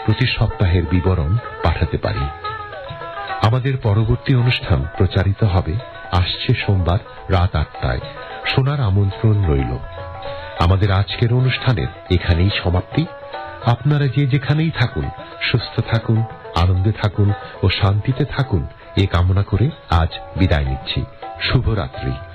প্রতি সপ্তাহের বিবরণ পাঠাতে পারি। আমাদের পরবর্তী অনুষ্ঠান প্রচারিত হবে আসছে সোমবার রাত 8টায়। শোনার আমন্ত্রণ রইল। আমাদের আজকের অনুষ্ঠানের এখানেই সমাপ্তি। আপনারা যে যেখানেই থাকুন সুস্থ থাকুন, আনন্দে থাকুন ও শান্তিতে থাকুন এ কামনা করে আজ বিদায় নিচ্ছি। শুভরাত্রি।